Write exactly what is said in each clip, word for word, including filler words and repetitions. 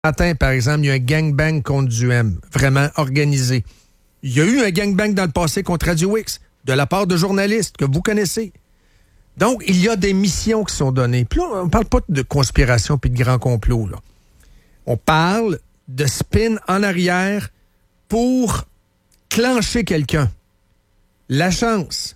matin, par exemple, il y a un gangbang contre du M, vraiment organisé. Il y a eu un gangbang dans le passé contre Radio X, de la part de journalistes que vous connaissez. Donc, il y a des missions qui sont données. Puis là, on ne parle pas de conspiration puis de grand complot, là. On parle de spin en arrière pour clencher quelqu'un. La chance.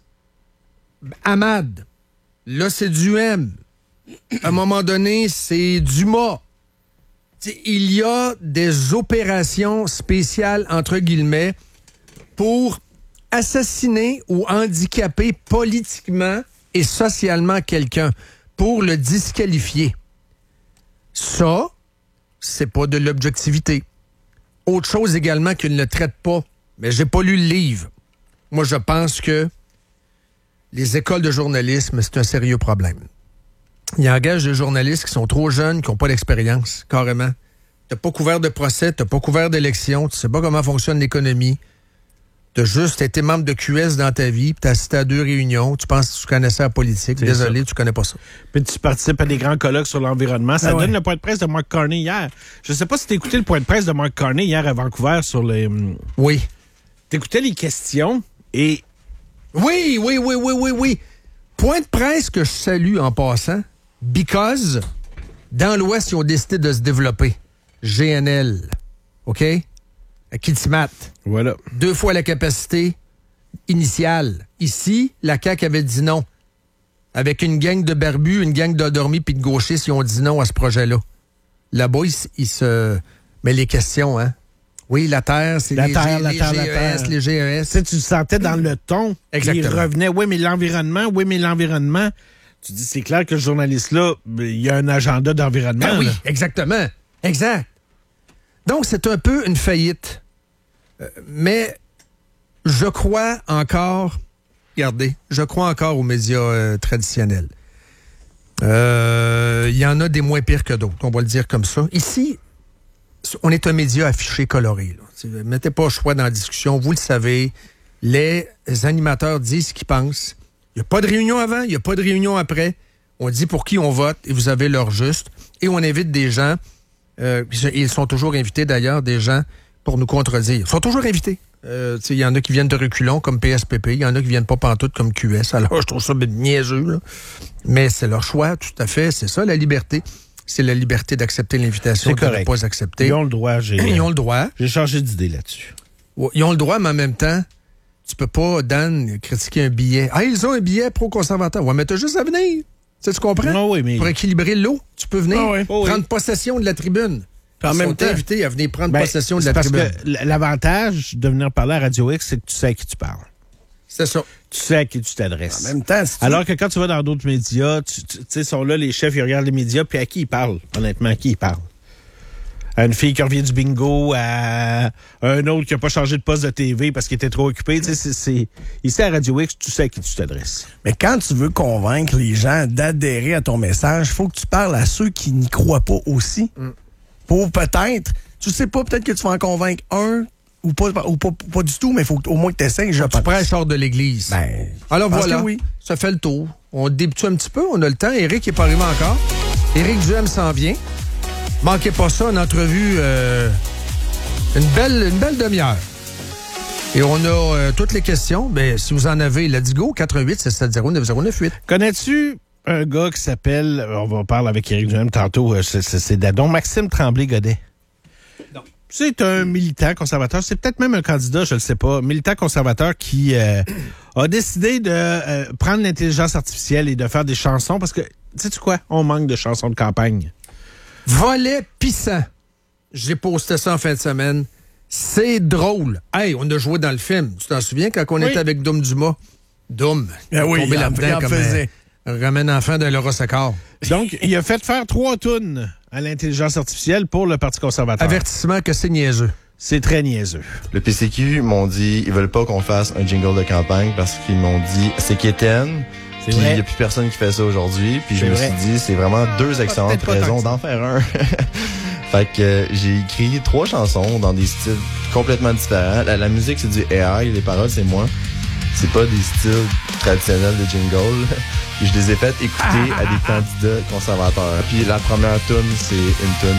Ahmad. Là, c'est du M. À un moment donné, c'est Dumas. T'sais, il y a des opérations spéciales, entre guillemets, pour assassiner ou handicaper politiquement et socialement quelqu'un, pour le disqualifier. Ça, c'est pas de l'objectivité. Autre chose également qu'il ne traite pas, mais j'ai pas lu le livre. Moi, je pense que les écoles de journalisme, c'est un sérieux problème. Ils engagent des journalistes qui sont trop jeunes, qui n'ont pas d'expérience, carrément. T'as pas couvert de procès, t'as pas couvert d'élections, tu sais pas comment fonctionne l'économie. T'as juste été membre de Q S dans ta vie, puis t'as assisté à deux réunions, tu penses que tu connaissais la politique. C'est Désolé, ça. Tu connais pas ça. Puis tu participes à des grands colloques sur l'environnement. Ça ah donne ouais. le point de presse de Mark Carney hier. Je sais pas si t'as écouté le point de presse de Mark Carney hier à Vancouver sur les... Oui. T'écoutais les questions et... Oui, oui, oui, oui, oui, oui. Point de presse que je salue en passant, because dans l'Ouest, ils ont décidé de se développer. G N L. OK? À Kitimat. Voilà. Deux fois la capacité initiale. Ici, la C A Q avait dit non. Avec une gang de barbus, une gang d'endormis puis de gauchistes, ils ont dit non à ce projet-là. Là-bas, ils, ils se... Mais les questions, hein? Oui, la Terre, c'est la les, terre, G, la les terre, G E S, la terre. les G E S. Tu sais, tu le sentais dans le ton. Exactement. Il revenait, oui, mais l'environnement, oui, mais l'environnement. Tu dis, c'est clair que ce journaliste-là, il y a un agenda d'environnement. Ah oui, là. exactement. Exact. Donc, c'est un peu une faillite. Euh, mais je crois encore, regardez, je crois encore aux médias euh, traditionnels. Il euh, y en a des moins pires que d'autres, on va le dire comme ça. Ici, on est un média affiché coloré. Là. Mettez pas le choix dans la discussion, vous le savez. Les animateurs disent ce qu'ils pensent. Il n'y a pas de réunion avant, il n'y a pas de réunion après. On dit pour qui on vote et vous avez l'heure juste. Et on invite des gens, euh, ils sont toujours invités d'ailleurs, des gens pour nous contredire. Ils sont toujours invités. Euh, il y en a qui viennent de reculons comme P S P P, il y en a qui viennent pas pantoute comme Q S. Alors je trouve ça niaiseux, là. Mais c'est leur choix, tout à fait. C'est ça la liberté. C'est la liberté d'accepter l'invitation, de ne pas accepter. Ils ont le droit. J'ai, Ils ont le droit. J'ai changé d'idée là-dessus. Ils ont le droit, mais en même temps, tu peux pas, Dan, critiquer un billet. Ah, ils ont un billet pro-conservateur. Ouais, mais t'as juste à venir. Tu, sais, tu comprends? Non, oui, mais... Pour équilibrer l'eau, tu peux venir ah, oui. prendre oh, oui. possession de la tribune. Puis en Ils même sont temps, invités à venir prendre ben, possession de la parce tribune. Que l'avantage de venir parler à Radio X, c'est que tu sais à qui tu parles. C'est ça. Tu sais à qui tu t'adresses. En même temps, si tu... Alors que quand tu vas dans d'autres médias, tu sais, sont là les chefs, ils regardent les médias, puis à qui ils parlent, honnêtement, à qui ils parlent? À une fille qui revient du bingo, à un autre qui n'a pas changé de poste de T V parce qu'il était trop occupé. Tu sais, c'est, c'est... Ici, à Radio X, tu sais à qui tu t'adresses. Mais quand tu veux convaincre les gens d'adhérer à ton message, il faut que tu parles à ceux qui n'y croient pas aussi. Mm. Pour peut-être, tu sais pas, peut-être que tu vas en convaincre un ou pas, ou pas, pas du tout, mais il faut au moins que tu essaies. Je tu prêches hors de l'église. Ben, alors voilà, oui. Ça fait le tour. On débute un petit peu, on a le temps. Éric n'est pas arrivé encore. Éric Duhem s'en vient. Manquez pas ça, une entrevue, euh, une belle, une belle demi-heure. Et on a euh, toutes les questions. Ben, si vous en avez, let's go, quatre un huit sept sept zéro neuf zéro neuf huit. Connais-tu un gars qui s'appelle, on va parler avec Éric Duhem tantôt, c'est, c'est, c'est Dadon, Maxime Tremblay-Godet? Non. C'est un militant conservateur, c'est peut-être même un candidat, je ne sais pas, militant conservateur qui euh, a décidé de euh, prendre l'intelligence artificielle et de faire des chansons, parce que, sais-tu quoi, on manque de chansons de campagne. Volet pissant. J'ai posté ça en fin de semaine. C'est drôle. Hey, on a joué dans le film. Tu t'en souviens quand on oui. était avec Dom Dumas? Dom. Ben oui, tombé il là-dedans comme un, un ramène enfant d'un Laura Saccar. Donc, il a fait faire trois tunes à l'intelligence artificielle pour le Parti conservateur. Avertissement que c'est niaiseux. C'est très niaiseux. Le P C Q m'ont dit ils veulent pas qu'on fasse un jingle de campagne parce qu'ils m'ont dit c'est quétaine. Puis il n'y a plus personne qui fait ça aujourd'hui. Puis je me vrai. suis dit, c'est vraiment deux excellentes raisons d'en faire un. Fait que euh, j'ai écrit trois chansons dans des styles complètement différents. La, la musique, c'est du A I, les paroles, c'est moi. C'est pas des styles traditionnels de jingle. Puis je les ai fait écouter à des candidats conservateurs. Puis la première tune, c'est une tune